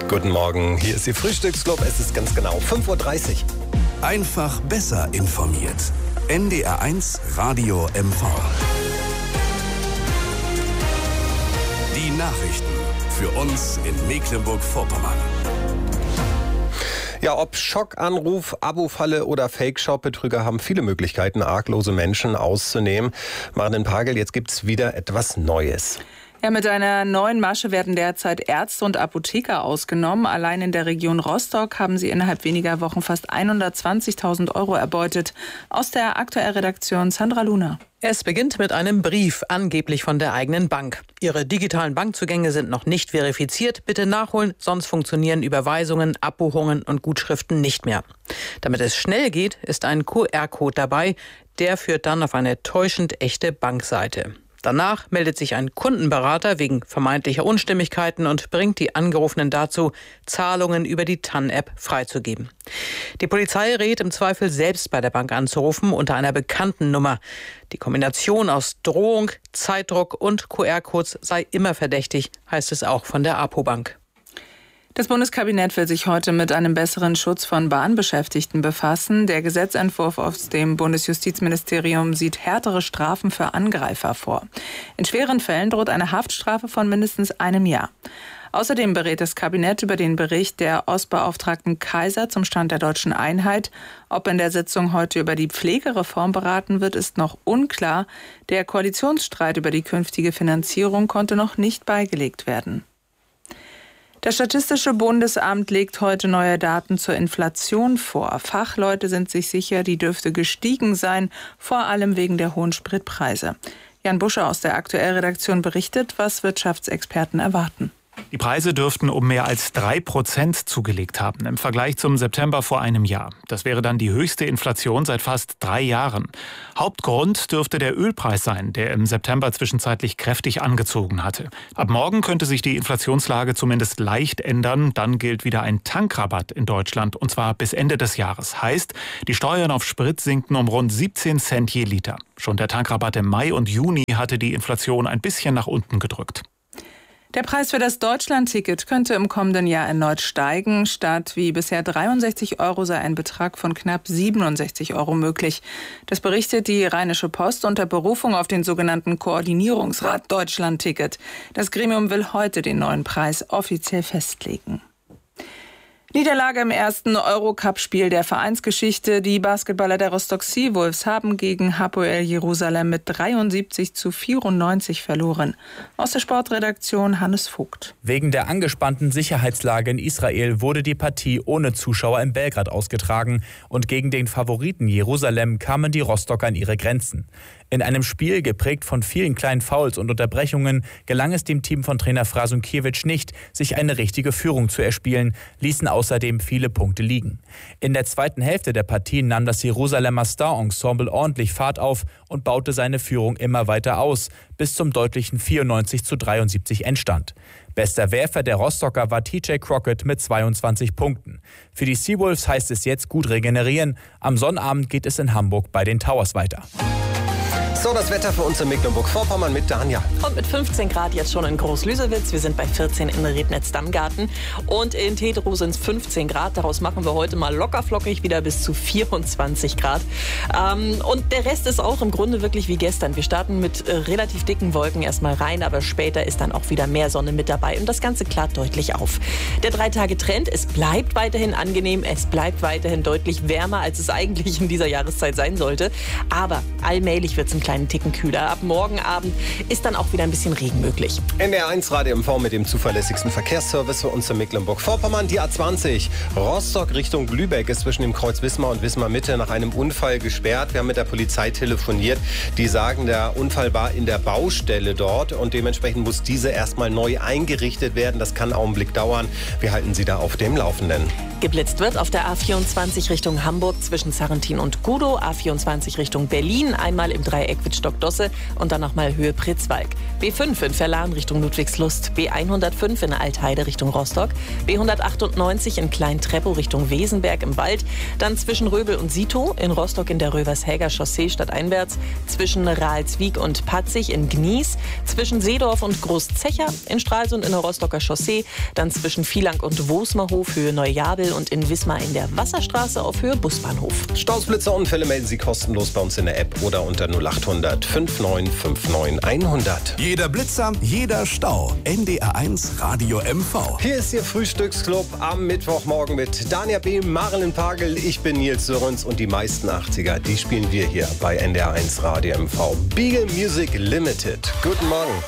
Guten Morgen, hier ist Ihr Frühstücksclub. Es ist ganz genau 5:30 Uhr. Einfach besser informiert. NDR1 Radio MV. Die Nachrichten für uns in Mecklenburg-Vorpommern. Ja, ob Schockanruf, Abo-Falle oder Fake-Shop-Betrüger haben viele Möglichkeiten, arglose Menschen auszunehmen. Martin Pagel, jetzt gibt's wieder etwas Neues. Ja, mit einer neuen Masche werden derzeit Ärzte und Apotheker ausgenommen. Allein in der Region Rostock haben sie innerhalb weniger Wochen fast 120.000 € erbeutet. Aus der Aktuell-Redaktion Sandra Luna. Es beginnt mit einem Brief, angeblich von der eigenen Bank. Ihre digitalen Bankzugänge sind noch nicht verifiziert. Bitte nachholen, sonst funktionieren Überweisungen, Abbuchungen und Gutschriften nicht mehr. Damit es schnell geht, ist ein QR-Code dabei. Der führt dann auf eine täuschend echte Bankseite. Danach meldet sich ein Kundenberater wegen vermeintlicher Unstimmigkeiten und bringt die Angerufenen dazu, Zahlungen über die TAN-App freizugeben. Die Polizei rät im Zweifel selbst bei der Bank anzurufen unter einer bekannten Nummer. Die Kombination aus Drohung, Zeitdruck und QR-Codes sei immer verdächtig, heißt es auch von der Apo-Bank. Das Bundeskabinett will sich heute mit einem besseren Schutz von Bahnbeschäftigten befassen. Der Gesetzentwurf aus dem Bundesjustizministerium sieht härtere Strafen für Angreifer vor. In schweren Fällen droht eine Haftstrafe von mindestens einem Jahr. Außerdem berät das Kabinett über den Bericht der Ostbeauftragten Kaiser zum Stand der deutschen Einheit. Ob in der Sitzung heute über die Pflegereform beraten wird, ist noch unklar. Der Koalitionsstreit über die künftige Finanzierung konnte noch nicht beigelegt werden. Das Statistische Bundesamt legt heute neue Daten zur Inflation vor. Fachleute sind sich sicher, die dürfte gestiegen sein, vor allem wegen der hohen Spritpreise. Jan Busche aus der Aktuell-Redaktion berichtet, was Wirtschaftsexperten erwarten. Die Preise dürften um mehr als 3% zugelegt haben im Vergleich zum September vor einem Jahr. Das wäre dann die höchste Inflation seit fast 3 Jahren. Hauptgrund dürfte der Ölpreis sein, der im September zwischenzeitlich kräftig angezogen hatte. Ab morgen könnte sich die Inflationslage zumindest leicht ändern. Dann gilt wieder ein Tankrabatt in Deutschland, und zwar bis Ende des Jahres. Heißt, die Steuern auf Sprit sinken um rund 17 Cent je Liter. Schon der Tankrabatt im Mai und Juni hatte die Inflation ein bisschen nach unten gedrückt. Der Preis für das Deutschland-Ticket könnte im kommenden Jahr erneut steigen. Statt wie bisher 63 € sei ein Betrag von knapp 67 € möglich. Das berichtet die Rheinische Post unter Berufung auf den sogenannten Koordinierungsrat Deutschland-Ticket. Das Gremium will heute den neuen Preis offiziell festlegen. Niederlage im ersten Eurocup-Spiel der Vereinsgeschichte. Die Basketballer der Rostock Seawolves haben gegen Hapoel Jerusalem mit 73:94 verloren. Aus der Sportredaktion Hannes Vogt. Wegen der angespannten Sicherheitslage in Israel wurde die Partie ohne Zuschauer in Belgrad ausgetragen und gegen den Favoriten Jerusalem kamen die Rostocker an ihre Grenzen. In einem Spiel, geprägt von vielen kleinen Fouls und Unterbrechungen, gelang es dem Team von Trainer Frasunkiewicz nicht, sich eine richtige Führung zu erspielen, ließen außerdem viele Punkte liegen. In der zweiten Hälfte der Partie nahm das Jerusalemer Star-Ensemble ordentlich Fahrt auf und baute seine Führung immer weiter aus, bis zum deutlichen 94:73 Endstand. Bester Werfer der Rostocker war TJ Crockett mit 22 Punkten. Für die Seawolves heißt es jetzt gut regenerieren. Am Sonnabend geht es in Hamburg bei den Towers weiter. So, das Wetter für uns in Mecklenburg-Vorpommern mit Danja. Und mit 15 Grad jetzt schon in Groß-Lüsewitz. Wir sind bei 14 in Rednitz-Dammgarten. Und in Tedrow sind es 15 Grad. Daraus machen wir heute mal lockerflockig wieder bis zu 24 Grad. Und der Rest ist auch im Grunde wirklich wie gestern. Wir starten mit relativ dicken Wolken erstmal rein, aber später ist dann auch wieder mehr Sonne mit dabei. Und das Ganze klart deutlich auf. Der 3-Tage-Trend, es bleibt weiterhin angenehm. Es bleibt weiterhin deutlich wärmer, als es eigentlich in dieser Jahreszeit sein sollte. Aber allmählich wird es ein kleinen Ticken kühler. Ab morgen Abend ist dann auch wieder ein bisschen Regen möglich. NDR1 Radio MV mit dem zuverlässigsten Verkehrsservice für uns in Mecklenburg-Vorpommern. Die A20 Rostock Richtung Lübeck ist zwischen dem Kreuz Wismar und Wismar Mitte nach einem Unfall gesperrt. Wir haben mit der Polizei telefoniert. Die sagen, der Unfall war in der Baustelle dort und dementsprechend muss diese erstmal neu eingerichtet werden. Das kann einen Augenblick dauern. Wir halten Sie da auf dem Laufenden. Geblitzt wird auf der A24 Richtung Hamburg zwischen Sarrentin und Gudow, A24 Richtung Berlin, einmal im Dreieck Wittstock-Dosse und dann nochmal Höhe Pritzwalk. B5 in Verlan Richtung Ludwigslust, B105 in Altheide Richtung Rostock, B198 in Klein-Treppow Richtung Wesenberg im Wald, dann zwischen Röbel und Sito, in Rostock in der Rövershäger Chaussee stadteinwärts, zwischen Ralswiek und Patzig in Gnies, zwischen Seedorf und Großzecher, in Stralsund in der Rostocker Chaussee, dann zwischen Vielang und Wosmerhof Höhe Neujabel und in Wismar in der Wasserstraße auf Höhe Busbahnhof. Staus, Blitzer, Unfälle melden Sie kostenlos bei uns in der App oder unter 0800 5959 100. Jeder Blitzer, jeder Stau. NDR1 Radio MV. Hier ist Ihr Frühstücksclub am Mittwochmorgen mit Dania B., Marilyn Pagel, ich bin Nils Sörens und die meisten 80er, die spielen wir hier bei NDR1 Radio MV. Beagle Music Limited. Guten Morgen.